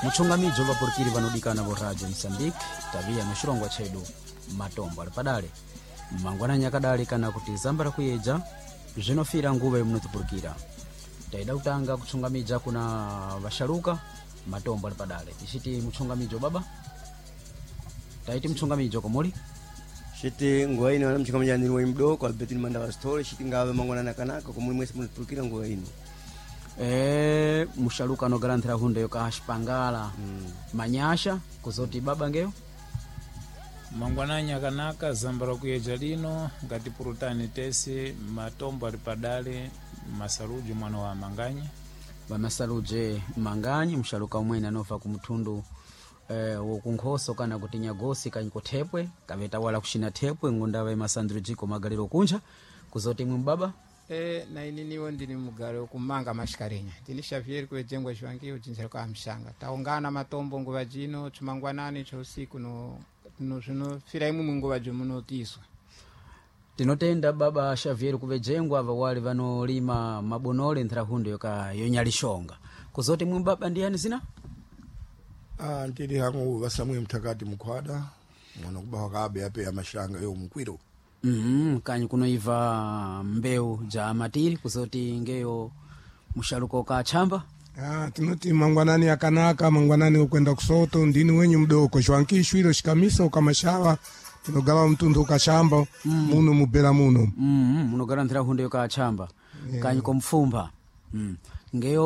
muchungamidzo vapurukiri vanodikana vo radio Mozambique taviya noshilongwa chedu matombo ali padale mangwanani akadali kana kuti zambara kuyeja zvinofira nguva yemunotipurukira taida kutanga kuchungamidza kuna vasharuka matombo ali padale tichiti muchungamidzo baba taiti muchungamidzo komuli shiti nguva ino ana mchungamidzo ndiri mdoko Albertine Mandava story shiti ngave mangwanani akanaka komuli mwese munotipurukira nguva ino musharuka anogaranthira hunde yoka ashpangala manyasha kuzoti baba ngeyo mangwanani akanaka zambara kuyeja lino ngati purutani tesi matombo ali padale masaluje mwana wa manganya bamasaluje manganyi musharuka umwene anofa kumthundu wokunkhoso kana kuti nyagosi kanyikothepwe kaveta wala kushina thepwe ngundava imasandrujiko magaliro kunja kuzoti mwimbaba na ini niwo ndini mugare kumanga mashikarenya ndini Xavier kuejengwa chiwangiyo chinzira kwa mshanga taungana matombo nguva jino chumangwanani cha usiku no fira imu nguva jomuno tiswa tinotenda baba Xavier kuvejengwa vawali vanolima mabonole nthira hunde yoka yonyalishonga kuzoti mwimbaba ndiyani zina ndiri hangu vasamwe mtakati mukhwada mwana kubawa kabe yape ya mashanga yo mkwiro kanyi kunoiva mbeu ja matiri kuzoti ngeyo musharuko ka chamba tinoti mangwanani akanaka mangwanani ukwenda kusoto ndini wenyu mdoko shwankishwiro shikamisa ukamashawa tinogala mtundu ukachamba muno mubela muno munogala nthira hunde yoka chamba kanyi komfumba ngeyo